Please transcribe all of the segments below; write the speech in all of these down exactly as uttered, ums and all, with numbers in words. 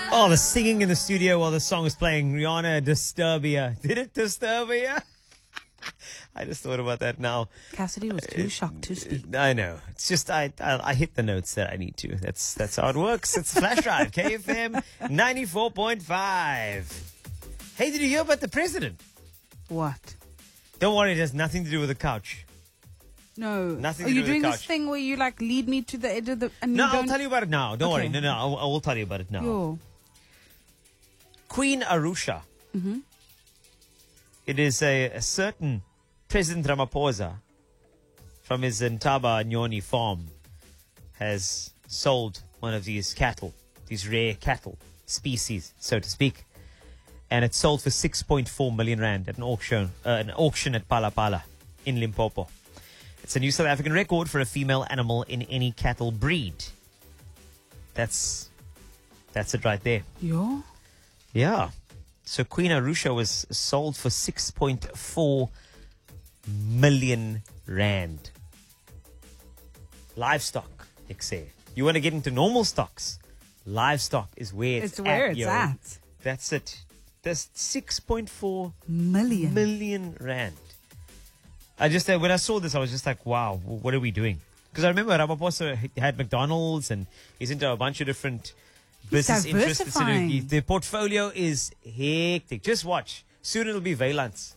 Oh, the singing in the studio while the song was playing. Rihanna, Disturbia. Did it Disturbia? I just thought about that now. Cassidy was too shocked to speak. I know. It's just I, I I hit the notes that I need to. That's that's how it works. It's Flash Drive, K F M ninety-four point five. Hey, did you hear about the president? What? Don't worry, it has nothing to do with the couch. No. Nothing Are to you do with doing the this couch. thing where you like lead me to the edge of the... And No, you I'll don't... tell you about it now. Don't Okay. worry. No, no, I'll, I will tell you about it now. Yo. Queen Arusha. Mm-hmm. It is a, a certain President Ramaphosa from his Ntaba Nyoni farm has sold one of these cattle, these rare cattle species, so to speak. And it sold for six point four million rand at an auction, uh, an auction at Palapala in Limpopo. It's a new South African record for a female animal in any cattle breed. That's that's it right there. Yo. Yeah. So Queen Arusha was sold for six point four million rand. Livestock, ek say. You want to get into normal stocks? Livestock is where it's, It's where at, it's yo. at. That's it. That's six point four Million. million rand. I just, uh, when I saw this, I was just like, wow, what are we doing? Because I remember Ramaphosa had McDonald's and he's into a bunch of different business interests. It's in a- diversifying. he- the portfolio is hectic. Just watch. Soon it'll be Valance.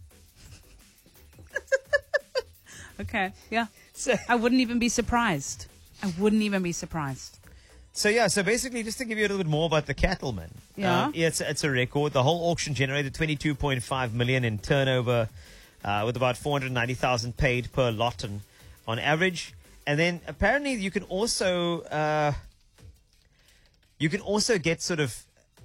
Okay. Yeah. So, I wouldn't even be surprised. I wouldn't even be surprised. so yeah, so basically, just to give you a little bit more about the cattleman. Yeah. Um, yeah, it's, it's a record. The whole auction generated twenty-two point five million in turnover, uh, with about four hundred ninety thousand paid per lot on, on average. And then apparently you can also, uh, you can also get sort of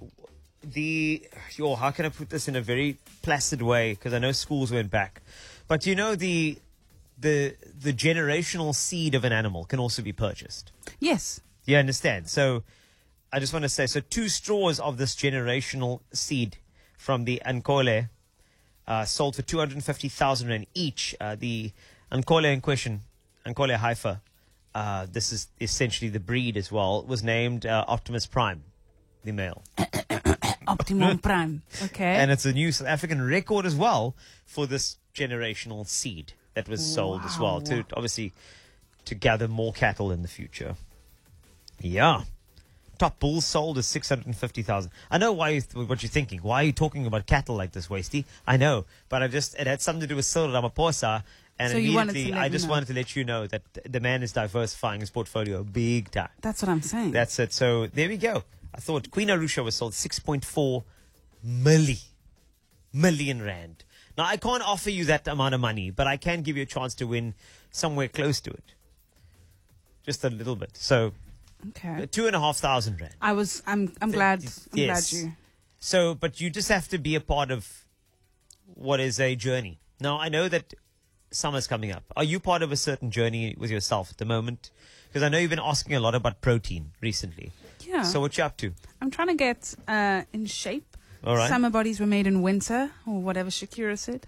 the, yo, how can I put this in a very placid way? Because I know schools went back. But you know, the, the, the generational seed of an animal can also be purchased. Yes. You understand? So I just want to say, so two straws of this generational seed from the Ankole uh, sold for two hundred fifty thousand rand each. Uh, the Ankole in question, Ankole Haifa, uh, this is essentially the breed as well, was named uh, Optimus Prime, the male. Optimum Prime. Okay. And it's a new South African record as well for this generational seed that was sold as well, Wow. to obviously to gather more cattle in the future. Yeah. Top bull sold is six hundred fifty thousand. I know why you th- what you're thinking. Why are you talking about cattle like this, Wasty? I know, but I just it had something to do with Cyril Ramaphosa, and So you wanted to immediately let I me just know. wanted to let you know that th- the man is diversifying his portfolio big time. That's what I'm saying. That's it. So there we go. I thought Queen Arusha was sold six point four milli, million rand. Now, I can't offer you that amount of money, but I can give you a chance to win somewhere close to it. Just a little bit. So, okay. two and a half thousand rand. I was. I'm. I'm glad. I'm Yes. glad you. So, but you just have to be a part of what is a journey. Now, I know that summer's coming up. Are you part of a certain journey with yourself at the moment? Because I know you've been asking a lot about protein recently. Yeah. So what you up to? I'm trying to get uh, in shape. All right. Summer bodies were made in winter, or whatever Shakira said.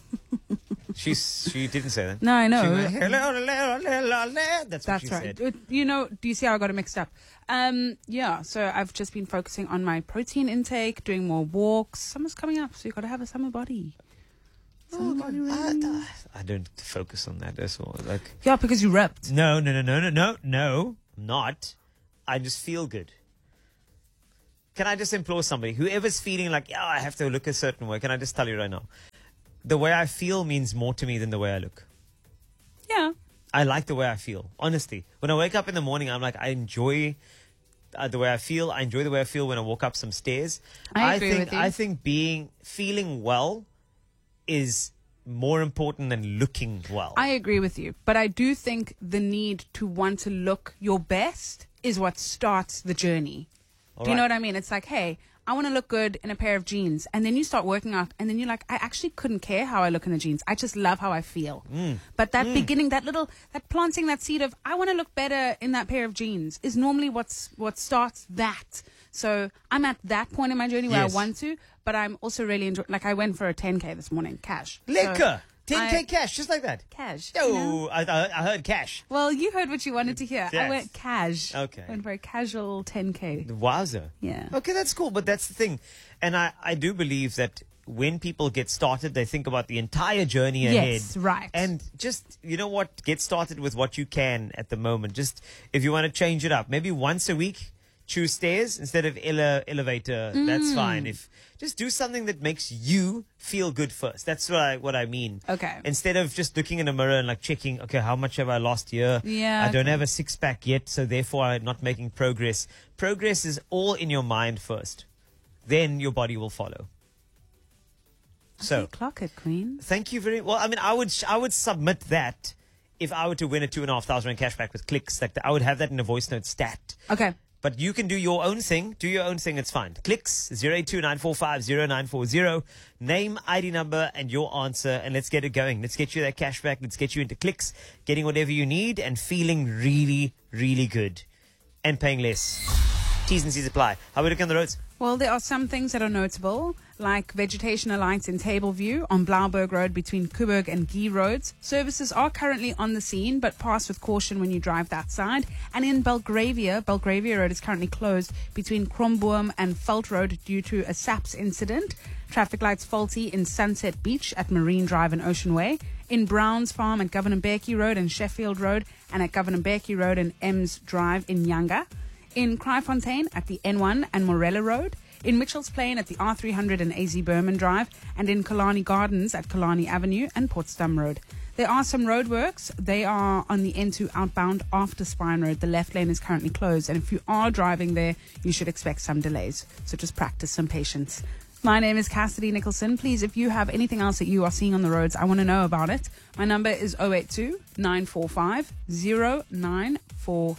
She's she didn't say that. No, I know. She went, "Hello, hello, hello, hello." That's what That's she right. said. Uh, You know, do you see how I got it mixed up? Um, yeah, so I've just been focusing on my protein intake, doing more walks. Summer's coming up, so you got to have a summer body. Summer body really. I, I don't focus on that. That's all. Like, Yeah, because you ripped. no, no, no, no, no, no, no, I'm not. I just feel good. Can I just implore somebody, whoever's feeling like, yeah, I have to look a certain way, can I just tell you right now? The way I feel means more to me than the way I look. Yeah. I like the way I feel, honestly. When I wake up in the morning, I'm like, I enjoy uh, the way I feel. I enjoy the way I feel when I walk up some stairs. I agree think, with you. I think being, feeling well is more important than looking well. I agree with you, but I do think the need to want to look your best is what starts the journey. All do you know right. what I mean? It's like, hey, I want to look good in a pair of jeans. And then you start working out and then you're like, I actually couldn't care how I look in the jeans. I just love how I feel. Mm. But that beginning, that little, that planting that seed of, I want to look better in that pair of jeans is normally what's, what starts that. So I'm at that point in my journey where Yes. I want to, but I'm also really enjoying, like I went for a ten K this morning, cash. So Liquor. ten K I- cash, just like that. Cash. Oh, you know? I, I, I heard cash. Well, you heard what you wanted to hear. I Yes. went cash. Okay. Went for a casual ten K. Wowzer. Yeah. Okay, that's cool, but that's the thing. And I, I do believe that when people get started, they think about the entire journey ahead. Yes, right. And just, you know what, get started with what you can at the moment. Just, if you want to change it up, maybe once a week, choose stairs instead of ele- elevator. That's Mm. fine. If just do something that makes you feel good first. That's what I, what I mean. Okay. Instead of just looking in a mirror and like checking, okay, how much have I lost here? Yeah, I don't okay. have a six pack yet, so therefore I'm not making progress. Progress is all in your mind first. Then your body will follow. So, Okay, clock it, Queen. thank you very well. I mean, I would I would submit that if I were to win a two and a half thousand rand cashback with clicks. Like I would have that in a voice note stat. Okay. But you can do your own thing. Do your own thing. It's fine. Clicks zero eight two nine four five zero nine four zero. Name, I D number, and your answer, and let's get it going. Let's get you that cashback. Let's get you into clicks, getting whatever you need, and feeling really, really good, and paying less. T's and C's apply. How are we looking on the roads? Well, there are some things that are notable, like vegetational lights in Tableview on Blauberg Road between Kuburg and Guy Roads. Services are currently on the scene, but pass with caution when you drive that side. And in Belgravia, Belgravia Road is currently closed between Kromboom and Veld Road due to a S A P S incident. Traffic lights faulty in Sunset Beach at Marine Drive and Ocean Way. In Browns Farm at Governor Becky Road and Sheffield Road, and at Governor Becky Road and Ems Drive in Nyanga. In Kraaifontein at the N one and Morella Road, in Mitchell's Plain at the R three hundred and A Z Berman Drive, and in Kalani Gardens at Kalani Avenue and Potsdam Road. There are some roadworks. They are on the N two outbound after Spine Road. The left lane is currently closed, and if you are driving there, you should expect some delays. So just practice some patience. My name is Cassidy Nicholson. Please, if you have anything else that you are seeing on the roads, I want to know about it. My number is zero eight two nine four five zero nine four